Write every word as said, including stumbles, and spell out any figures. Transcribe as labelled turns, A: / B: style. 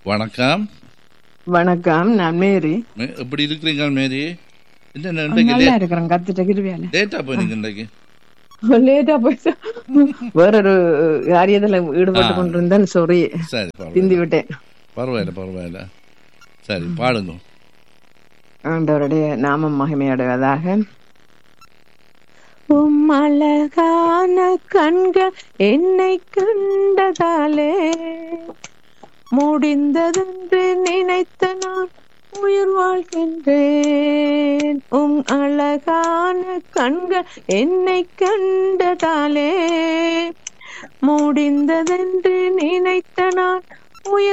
A: வணக்கம்.
B: வணக்கம், நான் மேரி.
A: மே- எப்படி இருக்கிறீங்க மேரி? என்ன
B: நல்லா இருக்கிறேன், கத்துட்ட கிருவியால.
A: லேட்டா போனீங்க இன்றைக்கு?
B: லேட்டா போயிட்டு வேறொரு காரியத்துல ஈடுபட்டு
A: ஆ.
B: கொண்டிருந்தேன். சாரி,
A: சரி,
B: பிந்தி
A: பரவாயில்ல
B: விட்டேன்.
A: பரவாயில்ல பரவாயில்ல. சரி, பாடுங்க.
B: ஆண்டவருடைய நாமம் மகிமையடைவதாக. உம் அழகான கண்கள் என்னை கண்டதாலே முடிந்ததென்று நினைத்த நான் உயிர் வாழ்கின்றேன். உம் அழகான கண்கள் என்னை கண்டதாலே முடிந்ததென்று நினைத்த நான் உயிர்